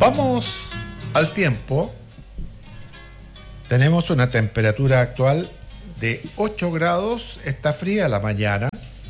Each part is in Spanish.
Vamos al tiempo. Tenemos una temperatura actual de 8 grados, está fría la mañana,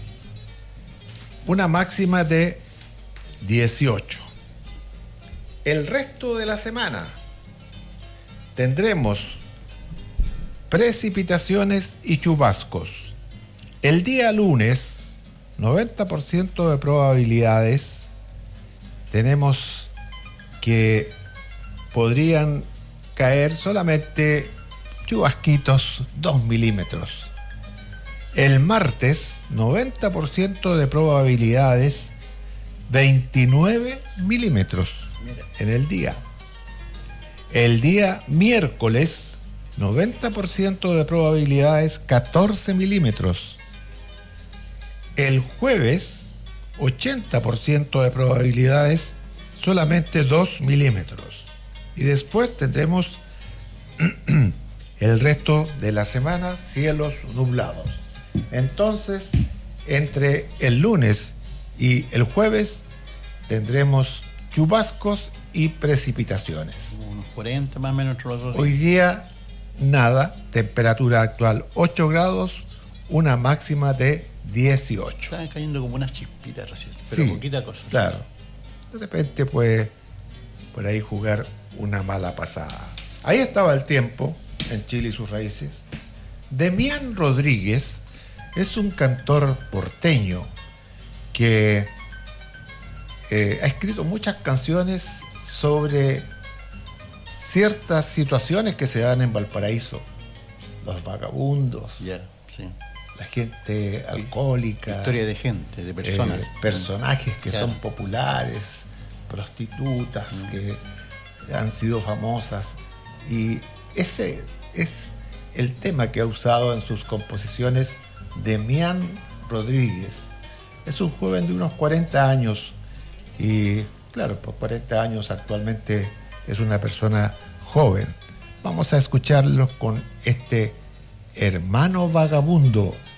una máxima de 18. El resto de la semana tendremos precipitaciones y chubascos. El día lunes, 90% de probabilidades. Tenemos que podrían caer solamente chubasquitos 2 milímetros. El martes, 90% de probabilidades, 29 milímetros en el día. El día miércoles, 90% de probabilidades, 14 milímetros. El jueves, 80% de probabilidades, solamente 2 milímetros. Y después tendremos el resto de la semana cielos nublados. Entonces, entre el lunes y el jueves tendremos chubascos y precipitaciones. Unos 40 más o menos entre los dos días. Hoy día nada, temperatura actual 8 grados, una máxima de 18. Estaban cayendo como unas chispitas recién, pero Sí, poquita cosa. claro. De repente puede por ahí jugar una mala pasada. Ahí estaba el tiempo en Chile y sus raíces. Demián Rodríguez es un cantor porteño que ha escrito muchas canciones sobre ciertas situaciones que se dan en Valparaíso. Los vagabundos, Ya, sí. la gente alcohólica. Historia de gente, de personas. Personajes que Claro. son populares, prostitutas que han sido famosas. Y ese es el tema que ha usado en sus composiciones Demián Rodríguez. Es un joven de unos 40 años y, claro, por 40 años actualmente es una persona joven. Vamos a escucharlo con este Hermano Vagabundo.